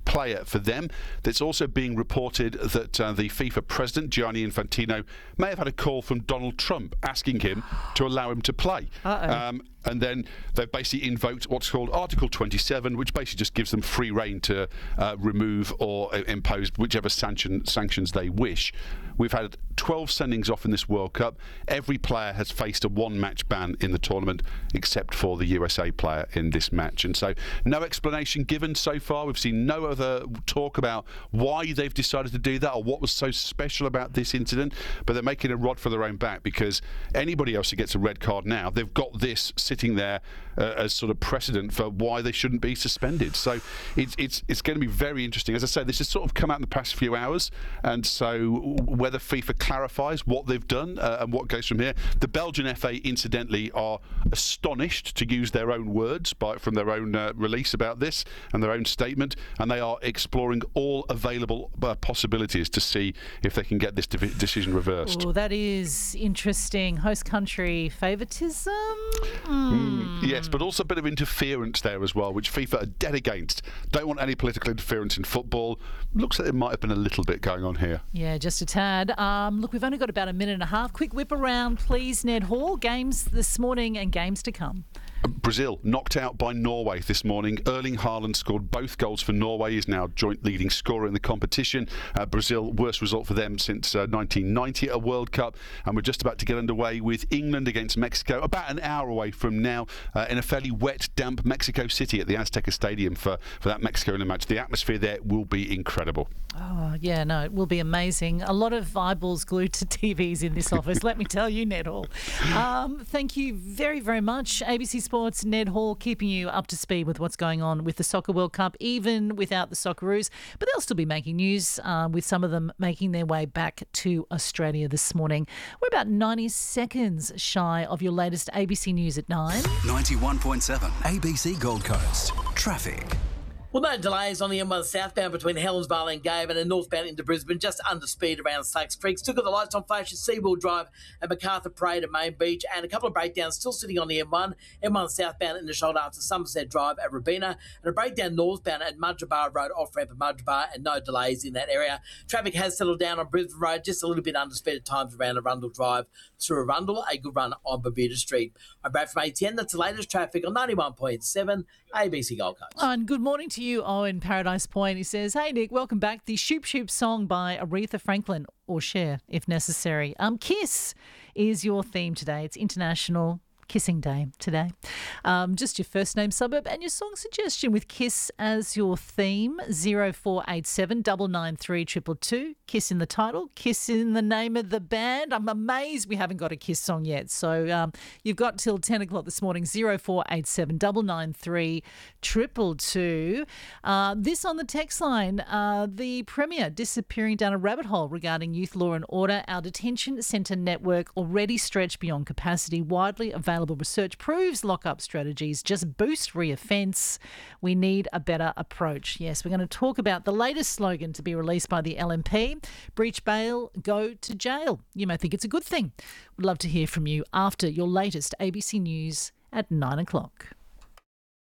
player for them. It's also being reported that the FIFA president, Gianni Infantino, may have had a call from Donald Trump asking him to allow him to play. And then they've basically invoked what's called Article 27, which basically just gives them free rein to remove or impose whichever sanctions they wish. We've had 12 sendings off in this World Cup. Every player has faced a one-match ban in the tournament, except for the USA player in this match. And so no explanation given so far. We've seen no other talk about why they've decided to do that or what was so special about this incident. But they're making a rod for their own back, because anybody else who gets a red card now, they've got this sitting there as sort of precedent for why they shouldn't be suspended. So it's going to be very interesting. As I said, this has sort of come out in the past few hours, and so whether FIFA clarifies what they've done and what goes from here. The Belgian FA, incidentally, are astonished, to use their own words from their own release about this and their own statement, and they are exploring all available possibilities to see if they can get this decision reversed. Oh, that is interesting. Host country favouritism? Yes, but also a bit of interference there as well, which FIFA are dead against. Don't want any political interference in football. Looks like there might have been a little bit going on here. Yeah, just a tad. Look, we've only got about a minute and a half. Quick whip around, please, Ned Hall. Games this morning and games to come. Brazil knocked out by Norway this morning. Erling Haaland scored both goals for Norway. He's now joint leading scorer in the competition. Brazil, worst result for them since 1990 at a World Cup. And we're just about to get underway with England against Mexico, about an hour away from now, in a fairly wet, damp Mexico City at the Azteca Stadium for that Mexico-England match. The atmosphere there will be incredible. Oh, yeah, no, it will be amazing. A lot of eyeballs glued to TVs in this office, let me tell you, Ned Hall. Thank you very, very much. ABC Sports, Ned Hall, keeping you up to speed with what's going on with the Soccer World Cup, even without the Socceroos. But they'll still be making news, with some of them making their way back to Australia this morning. We're about 90 seconds shy of your latest ABC News at 9. 91.7 ABC Gold Coast. Traffic. Well, no delays on the M1 southbound between Helensvale and Gaven and northbound into Brisbane, just under speed around Sykes Creek. Still got the lights on flash at Seawall Drive and MacArthur Parade at Main Beach, and a couple of breakdowns still sitting on the M1 southbound in the shoulder after Somerset Drive at Robina, and a breakdown northbound at Mudgebar Road off-ramp at Mudgebar, and no delays in that area. Traffic has settled down on Brisbane Road, just a little bit under speed at times around Arundel Drive through Arundel, a good run on Bermuda Street. I'm Brad from ATN. That's the latest traffic on 91.7 ABC Gold Coast. And good morning to you, Owen, Paradise Point. He says, hey, Nick, welcome back. The Shoop Shoop song by Aretha Franklin, or Cher, if necessary. Kiss is your theme today. It's International Kissing Day today. Just your first name, suburb, and your song suggestion with Kiss as your theme. 0487 993 222. Kiss in the title, Kiss in the name of the band. I'm amazed we haven't got a Kiss song yet. So you've got till 10 o'clock this morning. 0487 993 222. This on the text line. The Premier disappearing down a rabbit hole regarding youth law and order. Our detention centre network already stretched beyond capacity. Widely available research proves lock-up strategies just boost reoffence. We need a better approach. Yes, we're going to talk about the latest slogan to be released by the LNP. Breach bail, go to jail. You may think it's a good thing. We'd love to hear from you after your latest ABC News at 9 o'clock.